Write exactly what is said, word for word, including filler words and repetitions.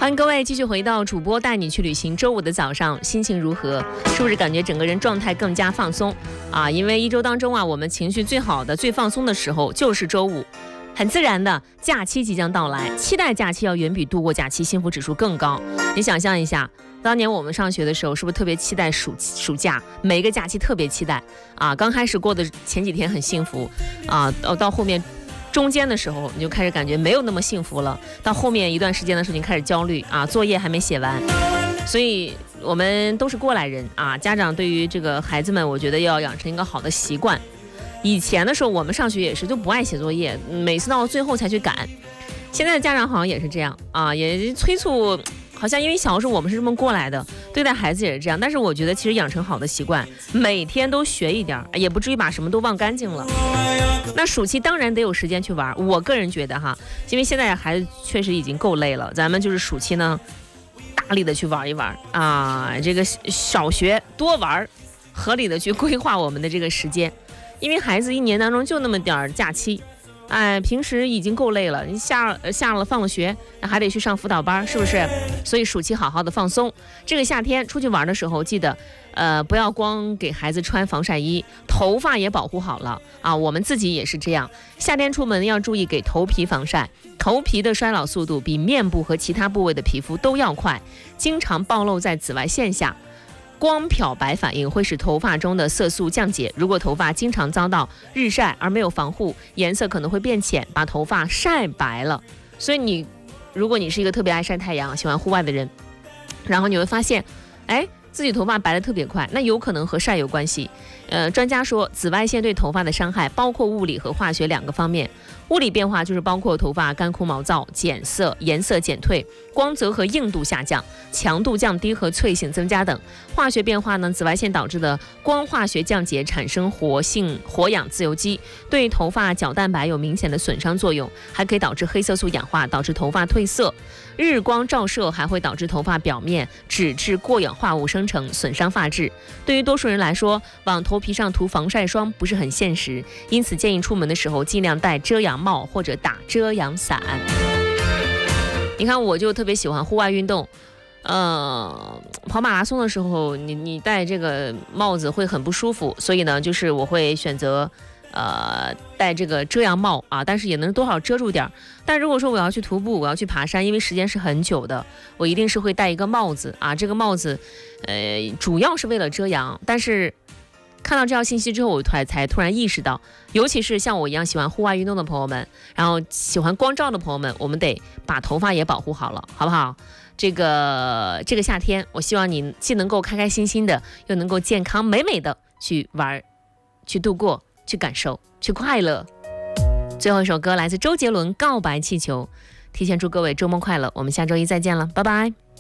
欢迎各位继续回到主播带你去旅行。周五的早上心情如何？是不是感觉整个人状态更加放松啊？因为一周当中啊，我们情绪最好的、最放松的时候就是周五。很自然的，假期即将到来，期待假期要远比度过假期幸福指数更高。你想象一下，当年我们上学的时候，是不是特别期待暑暑假？每一个假期特别期待啊！刚开始过的前几天很幸福啊，到到后面。中间的时候你就开始感觉没有那么幸福了，到后面一段时间的时候你开始焦虑啊，作业还没写完。所以我们都是过来人啊，家长对于这个孩子们，我觉得要养成一个好的习惯。以前的时候我们上学也是就不爱写作业，每次到最后才去赶。现在的家长好像也是这样啊，也催促，好像因为小时候我们是这么过来的，对待孩子也是这样。但是我觉得其实养成好的习惯，每天都学一点，也不至于把什么都忘干净了。那暑期当然得有时间去玩，我个人觉得哈，因为现在孩子确实已经够累了，咱们就是暑期呢，大力的去玩一玩啊，这个少学多玩，合理的去规划我们的这个时间，因为孩子一年当中就那么点假期。哎，平时已经够累了，你下下了放了学，还得去上辅导班，是不是？所以暑期好好的放松。这个夏天出去玩的时候，记得，呃，不要光给孩子穿防晒衣，头发也保护好了啊。我们自己也是这样，夏天出门要注意给头皮防晒。头皮的衰老速度比面部和其他部位的皮肤都要快，经常暴露在紫外线下。光漂白反应会使头发中的色素降解，如果头发经常遭到日晒而没有防护，颜色可能会变浅，把头发晒白了。所以你，如果你是一个特别爱晒太阳、喜欢户外的人，然后你会发现，哎，自己头发白得特别快，那有可能和晒有关系。呃，专家说，紫外线对头发的伤害包括物理和化学两个方面。物理变化就是包括头发干枯毛躁、减色、颜色减退、光泽和硬度下降、强度降低和脆性增加等。化学变化呢，紫外线导致的光化学降解产生活性活氧自由基，对头发角蛋白有明显的损伤作用，还可以导致黑色素氧化，导致头发褪色。日光照射还会导致头发表面脂质过氧化物生成，损伤发质。对于多数人来说，往头皮上涂防晒霜不是很现实，因此建议出门的时候尽量戴遮阳帽或者打遮阳伞。你看，我就特别喜欢户外运动，呃，跑马拉松的时候，你你戴这个帽子会很不舒服，所以呢，就是我会选择。呃，戴这个遮阳帽啊，但是也能多少遮住点。但如果说我要去徒步，我要去爬山，因为时间是很久的，我一定是会戴一个帽子啊。这个帽子，呃，主要是为了遮阳。但是看到这条信息之后，我才才突然意识到，尤其是像我一样喜欢户外运动的朋友们，然后喜欢光照的朋友们，我们得把头发也保护好了，好不好？这个这个夏天，我希望你既能够开开心心的，又能够健康美美的去玩，去度过。去感受，去快乐。最后一首歌来自周杰伦《告白气球》，提前祝各位周末快乐，我们下周一再见了，拜拜。